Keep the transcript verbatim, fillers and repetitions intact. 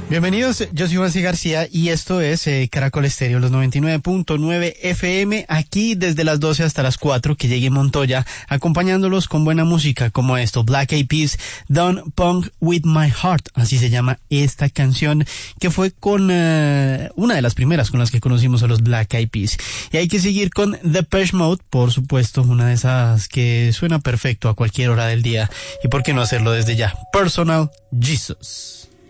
Bienvenidos, yo soy Juan C. García y esto es eh, Caracol Estéreo, los noventa y nueve punto nueve F M, aquí desde las doce hasta las cuatro, que llegue Montoya, acompañándolos con buena música como esto, Black Eyed Peas, Don't Punk With My Heart, así se llama esta canción, que fue con uh, una de las primeras con las que conocimos a los Black Eyed Peas. Y hay que seguir con Depeche Mode, por supuesto, una de esas que suena perfecto a cualquier hora del día, y por qué no hacerlo desde ya, Personal Jesus.